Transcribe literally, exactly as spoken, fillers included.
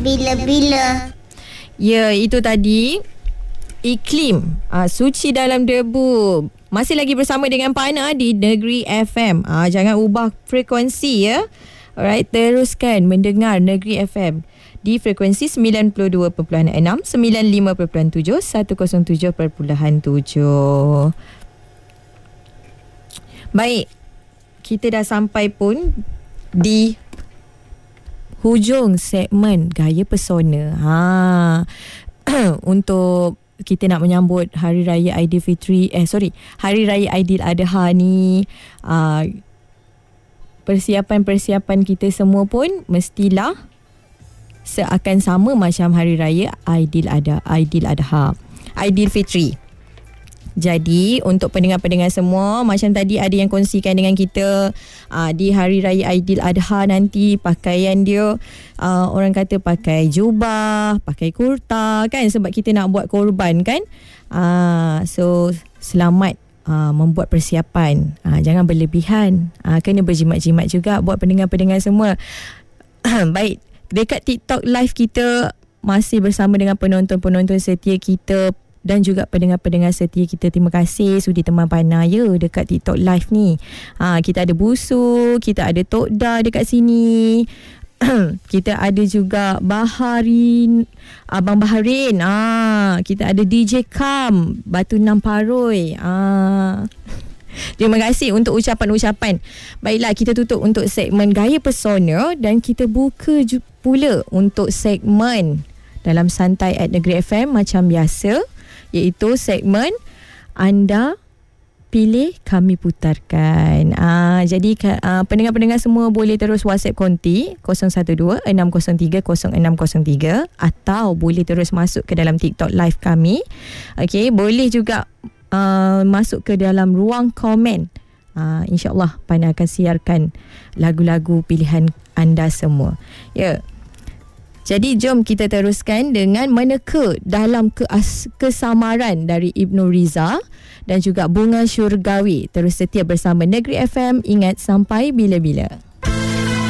bila-bila. Ya, itu tadi iklim uh, suci dalam debu. Masih lagi bersama dengan Pana di Negeri F M. uh, Jangan ubah frekuensi ya. Alright, teruskan mendengar Negeri F M di frekuensi sembilan puluh dua perpuluhan enam, sembilan puluh lima perpuluhan tujuh, seratus tujuh perpuluhan tujuh. Baik, kita dah sampai pun di hujung segmen Gaya Pesona. Ha. Untuk kita nak menyambut Hari Raya Aidilfitri, eh sorry, Hari Raya Aidiladha ni, uh, persiapan-persiapan kita semua pun mestilah seakan sama macam Hari Raya Aidiladha, Aidiladha, Aidilfitri. Jadi untuk pendengar-pendengar semua, macam tadi ada yang kongsikan dengan kita, uh, di Hari Raya Aidiladha nanti pakaian dia, uh, orang kata pakai jubah, pakai kurta kan, sebab kita nak buat korban kan. uh, So selamat uh, membuat persiapan, uh, jangan berlebihan, uh, kena berjimat-jimat juga buat pendengar-pendengar semua. Baik, dekat TikTok live kita masih bersama dengan penonton-penonton setia kita dan juga pendengar-pendengar setia kita. Terima kasih sudi teman Pana ya dekat TikTok live ni. Ha, kita ada Busu, kita ada Tok Da dekat sini. Kita ada juga Baharin, Abang Baharin. Ah, kita ada D J Kam, Batu Enam Paroi. Ah. Terima kasih untuk ucapan-ucapan. Baiklah, kita tutup untuk segmen Gaya Pesona dan kita buka pula untuk segmen Dalam Santai at Negeri F M macam biasa, iaitu segmen Anda Pilih Kami Putarkan. Ah, jadi ah, pendengar-pendengar semua boleh terus WhatsApp konti kosong satu dua enam kosong tiga kosong enam kosong tiga atau boleh terus masuk ke dalam TikTok live kami. Okey, boleh juga uh, masuk ke dalam ruang komen. Uh, InsyaAllah Pana akan siarkan lagu-lagu pilihan anda semua. Ya. Yeah. Jadi jom kita teruskan dengan Meneka Dalam Keas- Kesamaran dari Ibnu Riza dan juga Bunga Syurgawi. Terus setia bersama Negeri F M. Ingat sampai bila-bila.